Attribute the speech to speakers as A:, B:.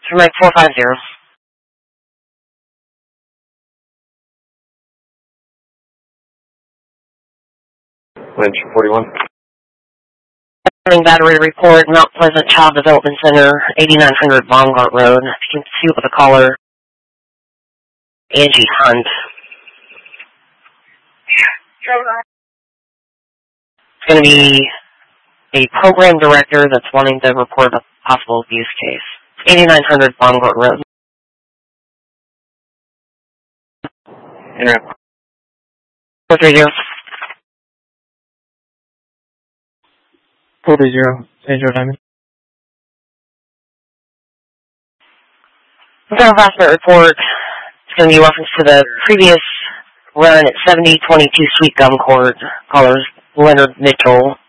A: from Mike 450.
B: Lynch 41.
A: Battery report, Mount Pleasant Child Development Center, 8900 Baumgart Road. You can see with the caller, Angie Hunt. It's going to be a program director that's wanting to report a possible abuse case. 8900 Baumgart Road.
B: Internet.
A: 430.
C: 430, St. Joe Diamond.
A: We've got a harassment report. It's going to be reference to the previous run at 7022 Sweet Gum Court. Callers Leonard Mitchell.